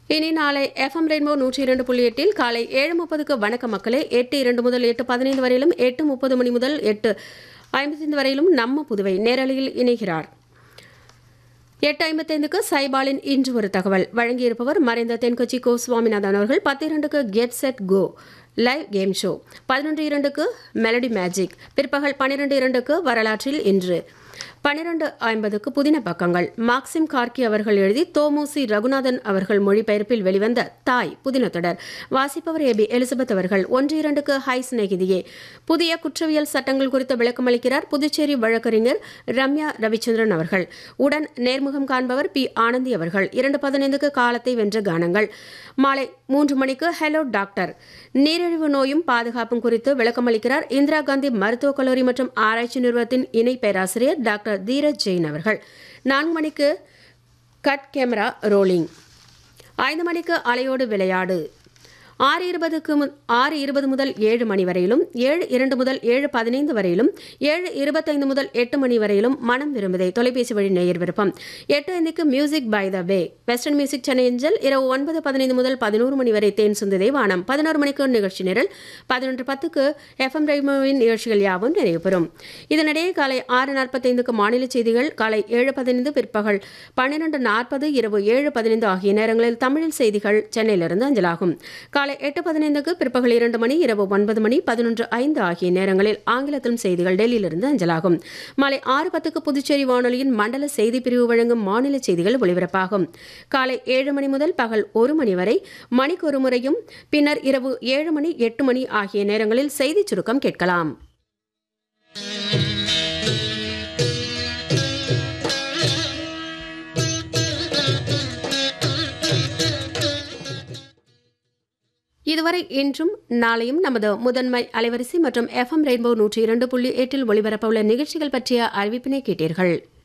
இனி நாளை FM rainbow 102.8 காலை 7:30க்கு வணக்க மக்களே. 8:02 முதல் 8:15 வரையிலும், 8:30 மணி முதல் 8:55 வரையிலும் நம்ம புதுவை நேரலையில் இணைகிறார். 8:55க்கு சைபாலின் இன்று ஒரு தகவல் வழங்கியிருப்பவர் மறைந்த தென்கட்சி கோ சுவாமிநாதன் அவர்கள். 10:02க்கு get set go live game show. 11:02க்கு melody magic. பிற்பகல் 12:02க்கு வரலாற்றில் இன்று. 12:50க்கு புதின பக்கங்கள். மார்க்சிம் கார்கி அவர்கள் எழுதி தோமுசி ரகுநாதன் அவர்கள் மொழிபெயர்ப்பில் வெளிவந்த தாய் புதின தொடர். வாசிப்பவர் ஏபி எலிசபெத் அவர்கள். 1:02க்கு ஹை சிநேகிதியே புதிய குற்றவியல் சட்டங்கள் குறித்த விளக்கமளிக்கிறார் புதுச்சேரி வழக்கறிஞர் ரம்யா ரவிச்சந்திரன் அவர்கள். உடன் நேர்முகம் காண்பவர் பி ஆனந்தி அவர்கள். 2:15க்கு காலத்தை வென்ற கானங்கள். மாலை 3 மணிக்கு ஹலோ டாக்டர் நீரிழிவு நோயும் பாதுகாப்பும் குறித்து விளக்கமளிக்கிறார் இந்திரா காந்தி மருத்துவக் கல்லூரி மற்றும் ஆராய்ச்சி நிறுவனத்தின் இணை பேராசிரியர் டாக்டர் தீரஜ் ஜெயின் அவர்கள். 4 மணிக்கு கட் கேமரா ரோலிங். 5 மணிக்கு அலையோடு விளையாடு. 6:20 முதல் 7 மணி வரையிலும், 7:02 முதல் 7:15 வரையிலும், 7:25 முதல் 8 மணி வரையிலும் மனம் விரும்புதே தொலைபேசி வழி நேயர் விருப்பம். 8:05க்கு music by the way western music Chennai அஞ்சல். இரவு 9:15 முதல் 11 மணி வரை தேன் சுந்ததே வானம். 11 மணிக்கு நிகழ்ச்சி நிரல். 11:10க்கு எஃப்எம் ரெயின்போவின் நிகழ்ச்சிகள் யாவும் நிறைவு பெறும். இதனிடையே காலை 6:45க்கு மாநில செய்திகள். காலை 7:15 பிற்பகல் 12:40 இரவு 7:15 ஆகிய நேரங்களில் தமிழில் செய்திகள் சென்னையிலிருந்து அஞ்சலாகும். காலை 8:15க்கு பிற்பகல் 2 மணி இரவு 9 மணி 11:05 ஆகிய நேரங்களில் ஆங்கிலத்திலும் செய்திகள் டெல்லியிலிருந்து அஞ்சலாகும். மாலை 6:10க்கு புதுச்சேரி வானொலியின் மண்டல செய்தி பிரிவு வழங்கும் மாநில செய்திகள் ஒலிபரப்பாகும். காலை 7 மணி முதல் பகல் 1 மணி வரை மணிக்கு ஒரு முறையும், பின்னர் இரவு 7 மணி 8 மணி ஆகிய நேரங்களில் செய்தி சுருக்கம் கேட்கலாம். இதுவரை இன்றும் நாளையும் நமது முதன்மை அலைவரிசை மற்றும் எஃப்எம் ரெயின்போ 102.8 ஒலிபரப்பவுள்ள நிகழ்ச்சிகள் பற்றிய அறிவிப்பினை கேட்டீர்கள்.